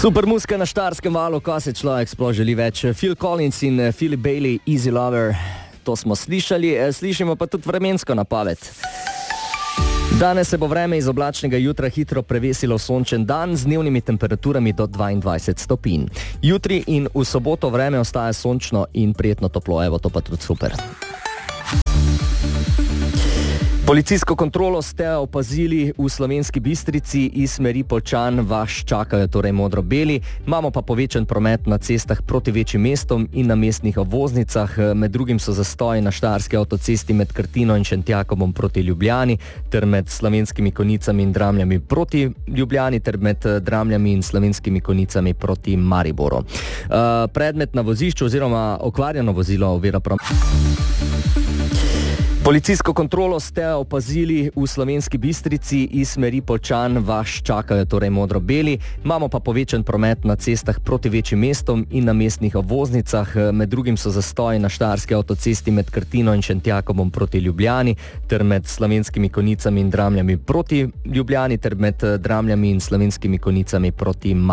Super muzika na Štajerskem valu, ko se človek sploh želi več. Phil Collins in Philip Bailey, Easy Lover, to smo slišali, slišimo pa tudi vremensko napoved. Danes se bo vreme iz oblačnega jutra hitro prevesilo v sončen dan z dnevnimi temperaturami do 22 stopinj. Jutri in v soboto vreme ostaja sončno in prijetno toplo, evo to pa tudi super. Policijsko kontrolo ste opazili v Slovenski Bistrici iz smeri Poljčan, vas čakajo torej modro-beli. Imamo pa povečan promet na cestah proti večjim mestom in na mestnih obvoznicah. Med drugim so zastoji na Štajerski avtocesti med Krtino in Šentjakobom proti Ljubljani, ter med Slovenskimi Konjicami in Dramljami proti Ljubljani, ter med Dramljami in Slovenskimi Konjicami proti Mariboru. Predmet na vozišču oziroma okvarjeno vozilo ovira promet. Policijsko kontrolo ste opazili v Slovenski Bistrici iz smeri Poljčan, vas čakajo torej modro-beli. Imamo pa povečan promet na cestah proti večjim mestom in na mestnih obvoznicah. Med drugim so zastoji na Štajerski avtocesti med Krtino in Šentjakobom proti Ljubljani, ter med Slovenskimi Konjicami in Dramljami proti Ljubljani, ter med Dramljami in Slovenskimi Konjicami proti Mariboru.